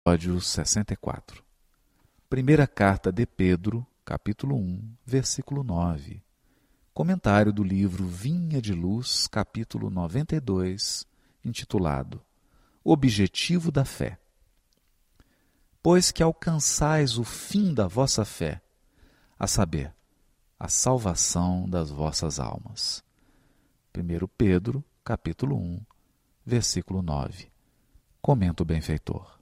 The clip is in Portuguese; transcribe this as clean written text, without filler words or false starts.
Episódio 64. Primeira carta de Pedro, capítulo 1, versículo 9. Comentário do livro Vinha de Luz, capítulo 92, intitulado Objetivo da Fé. Pois que alcançais o fim da vossa fé, a saber, a salvação das vossas almas. 1 Pedro, capítulo 1, versículo 9. Comenta o benfeitor.